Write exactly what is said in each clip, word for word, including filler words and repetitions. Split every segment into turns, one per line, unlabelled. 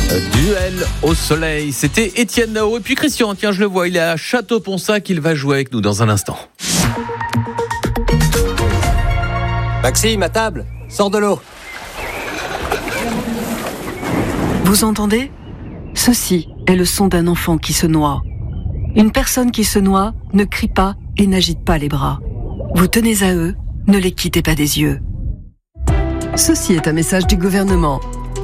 Duel au soleil, c'était Étienne Dao. Et puis Christian, tiens, je le vois, il est à Château-Ponsac, il va jouer avec nous dans un instant.
Maxime, à table, sors de l'eau.
Vous entendez ? Ceci est le son d'un enfant qui se noie. Une personne qui se noie ne crie pas et n'agite pas les bras. Vous tenez à eux, ne les quittez pas des yeux. Ceci est un message du gouvernement.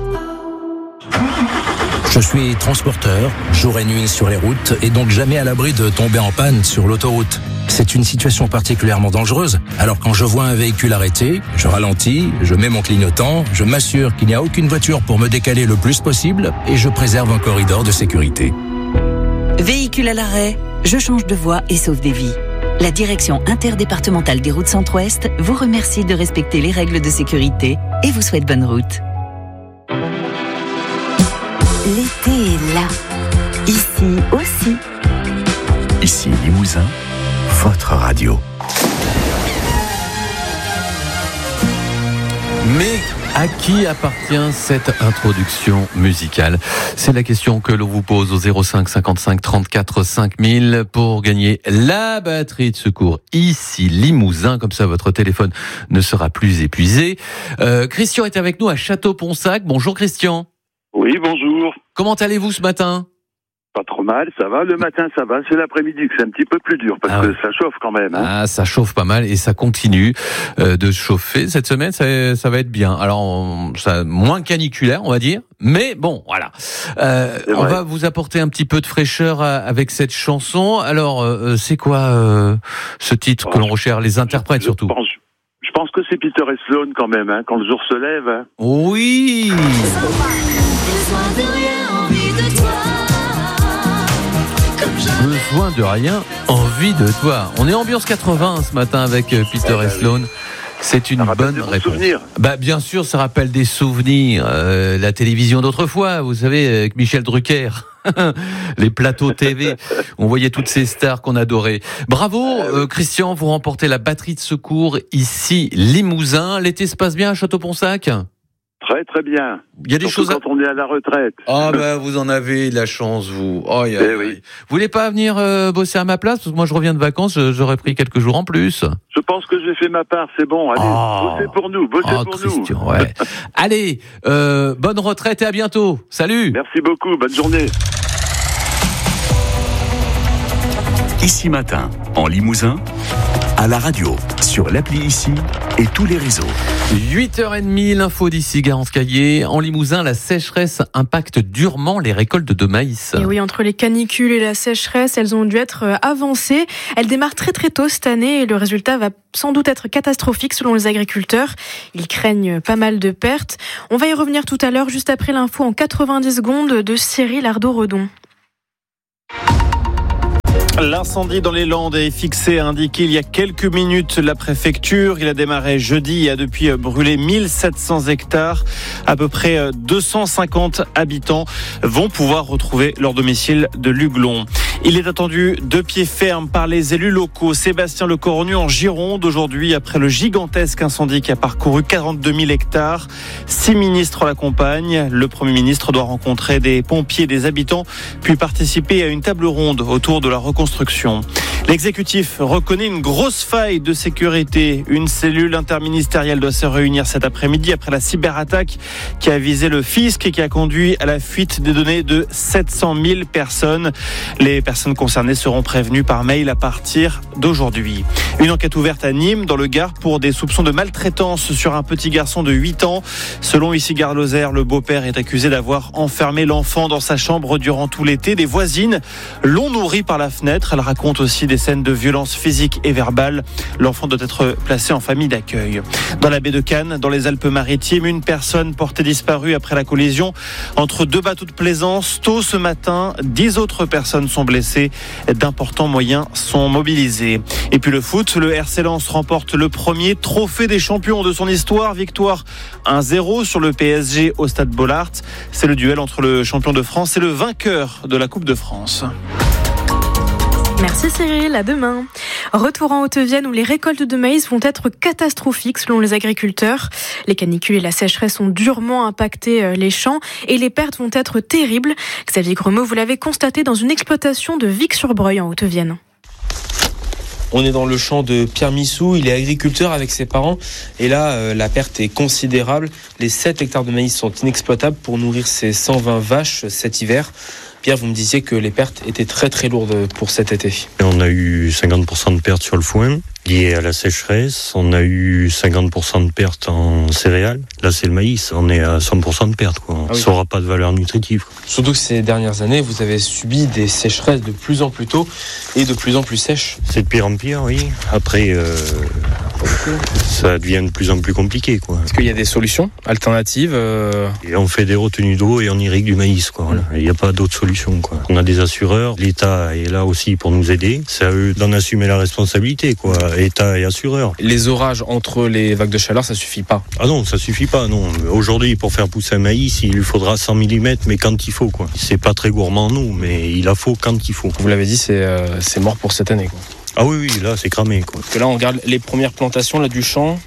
Je suis transporteur, jour et nuit sur les routes, et donc jamais à l'abri de tomber en panne sur l'autoroute. C'est une situation particulièrement dangereuse. Alors quand je vois un véhicule arrêté, je ralentis, je mets mon clignotant, je m'assure qu'il n'y a aucune voiture pour me décaler le plus possible, et je préserve un corridor de sécurité.
Véhicule à l'arrêt, je change de voie et sauve des vies. La direction interdépartementale des routes Centre-Ouest vous remercie de respecter les règles de sécurité et vous souhaite bonne route. L'été est là. Ici aussi.
Ici Limousin, votre radio.
Mais à qui appartient cette introduction musicale ? C'est la question que l'on vous pose au zéro cinq cinquante-cinq trente-quatre cinq mille pour gagner la batterie de secours ici Limousin. Comme ça, votre téléphone ne sera plus épuisé. Euh, Christian est avec nous à Château-Ponsac. Bonjour Christian.
Oui, bonjour.
Comment allez-vous ce matin ?
Pas trop mal, ça va. Le matin, ça va. C'est l'après-midi que c'est un petit peu plus dur parce ah ouais. que ça chauffe quand même. Hein.
Ah, ça chauffe pas mal et ça continue euh, de chauffer. Cette semaine, ça, ça va être bien. Alors, on, ça, moins caniculaire, on va dire. Mais bon, voilà. Euh, on va vous apporter un petit peu de fraîcheur avec cette chanson. Alors, euh, c'est quoi euh, ce titre oh, que l'on recherche, les interprètes
je,
surtout
je pense, je pense que c'est Peter et Sloan quand même, hein, quand le jour se lève. Hein.
Oui. Besoin de rien, envie de toi. On est ambiance quatre-vingts ce matin avec Peter et Sloan. C'est une bonne réponse. Bah bien sûr, ça rappelle des souvenirs. Euh, la télévision d'autrefois, vous savez, avec Michel Drucker. Les plateaux T V, on voyait toutes ces stars qu'on adorait. Bravo, euh, Christian, vous remportez la batterie de secours ici Limousin. L'été se passe bien à Château-Ponsac ?
Très très bien.
Il y a des
Surtout
choses
quand à... on est à la retraite.
Ah ben vous en avez de la chance vous. Oh, y a...
eh oui.
Vous voulez pas venir euh, bosser à ma place parce que moi je reviens de vacances, j'aurais pris quelques jours en plus.
Je pense que j'ai fait ma part, c'est bon. Allez, oh. bossez pour nous, bossez
oh,
pour
Christian,
nous.
Ouais. Allez, euh, bonne retraite et à bientôt. Salut.
Merci beaucoup, bonne journée.
Ici Matin, en Limousin, à la radio, sur l'appli Ici et tous les réseaux.
huit heures trente, l'info d'ici, Garance Caillé. En Limousin, la sécheresse impacte durement les récoltes de maïs.
Et oui, entre les canicules et la sécheresse, elles ont dû être avancées. Elles démarrent très très tôt cette année et le résultat va sans doute être catastrophique selon les agriculteurs. Ils craignent pas mal de pertes. On va y revenir tout à l'heure, juste après l'info en quatre-vingt-dix secondes de Cyril Ardo-Redon.
L'incendie dans les Landes est fixé, a indiqué il y a quelques minutes la préfecture. Il a démarré jeudi et a depuis brûlé mille sept cents hectares. À peu près deux cent cinquante habitants vont pouvoir retrouver leur domicile de Luglon. Il est attendu de pied ferme par les élus locaux. Sébastien Lecornu en Gironde aujourd'hui après le gigantesque incendie qui a parcouru quarante-deux mille hectares. Six ministres l'accompagnent. Le Premier ministre doit rencontrer des pompiers, des habitants, puis participer à une table ronde autour de la reconstruction. L'exécutif reconnaît une grosse faille de sécurité. Une cellule interministérielle doit se réunir cet après-midi après la cyberattaque qui a visé le fisc et qui a conduit à la fuite des données de sept cent mille personnes. Les personnes concernées seront prévenues par mail à partir d'aujourd'hui. Une enquête ouverte à Nîmes, dans le Gard, pour des soupçons de maltraitance sur un petit garçon de huit ans. Selon Issy Garloser, le beau-père est accusé d'avoir enfermé l'enfant dans sa chambre durant tout l'été. Des voisines l'ont nourri par la fenêtre. Elle raconte aussi des scènes de violence physique et verbale. L'enfant doit être placé en famille d'accueil. Dans la baie de Cannes, dans les Alpes-Maritimes, une personne portée disparue après la collision entre deux bateaux de plaisance. Tôt ce matin, dix autres personnes sont blessées. D'importants moyens sont mobilisés. Et puis le foot, le R C Lens remporte le premier trophée des champions de son histoire. Victoire un zéro sur le P S G au Stade Bollaert. C'est le duel entre le champion de France et le vainqueur de la Coupe de France.
Merci Cyril, à demain. Retour en Haute-Vienne où les récoltes de maïs vont être catastrophiques selon les agriculteurs. Les canicules et la sécheresse ont durement impacté les champs et les pertes vont être terribles. Xavier Gremaud, vous l'avez constaté dans une exploitation de Vic-sur-Breuil en Haute-Vienne.
On est dans le champ de Pierre Missou, il est agriculteur avec ses parents et là euh, la perte est considérable. Les sept hectares de maïs sont inexploitables pour nourrir ses cent vingt vaches cet hiver. Pierre, vous me disiez que les pertes étaient très très lourdes pour cet été.
On a eu cinquante pour cent de pertes sur le foin liées à la sécheresse. On a eu cinquante pour cent de pertes en céréales. Là, c'est le maïs. On est à cent pour cent de pertes, quoi. Ah oui. Ça n'aura pas de valeur nutritive.
Surtout que ces dernières années, vous avez subi des sécheresses de plus en plus tôt et de plus en plus sèches.
C'est de pire en pire, oui. Après, euh, ça devient de plus en plus compliqué, quoi.
Est-ce qu'il y a des solutions alternatives euh...
et on fait des retenues d'eau et on irrigue du maïs, quoi. Voilà. Il n'y a pas d'autre solution, quoi. On a des assureurs. L'État est là aussi pour nous aider. C'est à eux d'en assumer la responsabilité, quoi. État et assureur.
Les orages entre les vagues de chaleur, ça suffit pas.
Ah non, ça suffit pas, non. Aujourd'hui, pour faire pousser un maïs, il lui faudra cent millimètres, mais quand il faut, quoi. C'est pas très gourmand, nous, mais il la faut quand il faut.
Vous l'avez dit, c'est, euh, c'est mort pour cette année, quoi.
Ah oui, oui, là, c'est cramé, quoi.
Parce que là, on regarde les premières plantations là, du champ.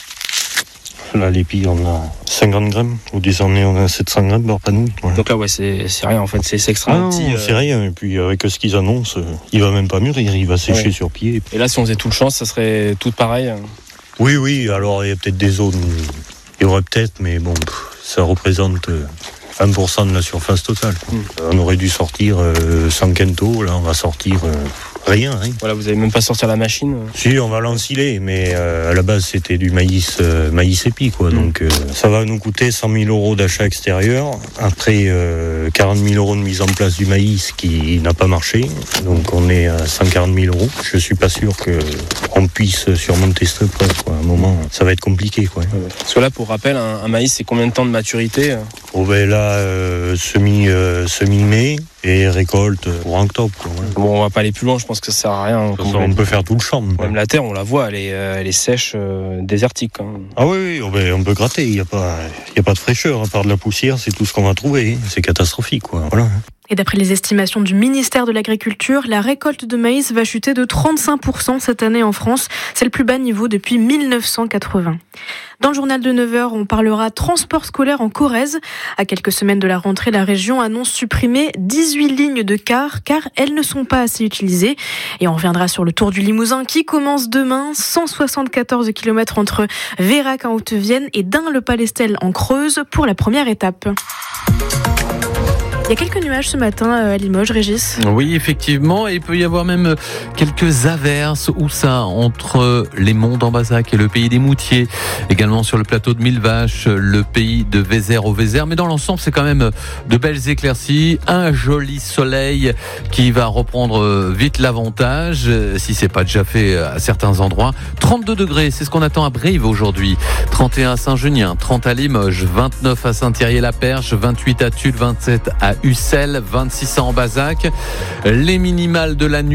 Là, l'épi, on a cinquante grammes. Au désormais, on a sept cents grammes de panouille. Voilà.
Donc là, ouais, c'est, c'est rien, en fait. C'est, c'est extrêmement
ah,
petit.
Non, euh... c'est rien. Et puis, avec ce qu'ils annoncent, il va même pas mûrir. Il va sécher ouais. sur pied.
Et là, si on faisait tout le champ, ça serait tout pareil.
Oui, oui. Alors, il y a peut-être des zones. Il y aurait peut-être, mais bon, ça représente un pour cent de la surface totale. Mmh. On aurait dû sortir euh, cent quintaux. Là, on va sortir... Euh, Rien, rien.
Voilà, vous n'avez même pas sorti la machine.
Si, on va l'ensiler, mais euh, à la base c'était du maïs, euh, maïs épi, quoi. Mmh. Donc euh, ça va nous coûter cent mille euros d'achat extérieur. Après euh, quarante mille euros de mise en place du maïs qui n'a pas marché. Donc on est à cent quarante mille euros. Je suis pas sûr que on puisse surmonter cette preuve, quoi. À un moment, ça va être compliqué, quoi.
Parce que là, pour rappel, un, un maïs, c'est combien de temps de maturité?
Oh ben là, euh, semi, euh, semi-mai. Et récolte pour octobre, quoi. Ouais.
Bon, on va pas aller plus loin, je pense que ça sert à rien.
Ça, on peut faire tout le champ.
Même la terre, on la voit, elle est, elle est sèche, euh, désertique. Hein.
Ah oui, oui, on peut, on peut gratter, il n'y a, a pas de fraîcheur, à part de la poussière, c'est tout ce qu'on va trouver. C'est catastrophique, quoi. Voilà.
Et d'après les estimations du ministère de l'Agriculture, la récolte de maïs va chuter de trente-cinq pour cent cette année en France. C'est le plus bas niveau depuis mille neuf cent quatre-vingts. Dans le journal de neuf heures, on parlera transport scolaire en Corrèze. À quelques semaines de la rentrée, la région annonce supprimer dix-huit lignes de cars car elles ne sont pas assez utilisées. Et on reviendra sur le Tour du Limousin qui commence demain. cent soixante-quatorze kilomètres entre Vérac en Haute-Vienne et Dun-le-Palestel en Creuse pour la première étape. Il y a quelques nuages ce matin à Limoges, Régis.
Oui, effectivement. Et il peut y avoir même quelques averses. Où ça? Entre les monts d'Ambazac et le pays des Moutiers. Également sur le plateau de Millevaches, le pays de Vézère au Vézère. Mais dans l'ensemble, c'est quand même de belles éclaircies. Un joli soleil qui va reprendre vite l'avantage, si c'est pas déjà fait à certains endroits. trente-deux degrés, c'est ce qu'on attend à Brive aujourd'hui. trente et un à Saint-Junien, trente à Limoges, vingt-neuf à Saint-Thierry-la-Perche, vingt-huit à Tulle, vingt-sept à Ussel, vingt-six à Ambazac. Les minimales de la nuit